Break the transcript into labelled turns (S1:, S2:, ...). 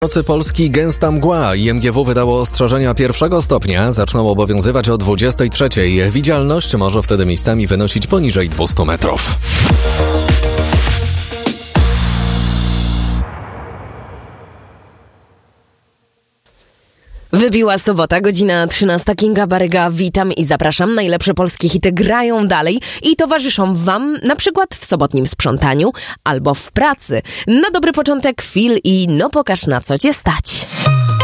S1: Nocy Polski gęsta mgła. IMGW wydało ostrzeżenia 1 stopnia. Zaczną obowiązywać o 23. Widzialność może wtedy miejscami wynosić poniżej 200 metrów.
S2: Wybiła sobota, godzina 13. Kinga Baryga. Witam i zapraszam. Najlepsze polskie hity grają dalej i towarzyszą wam na przykład w sobotnim sprzątaniu albo w pracy. Na dobry początek Phil i No pokaż na co cię stać.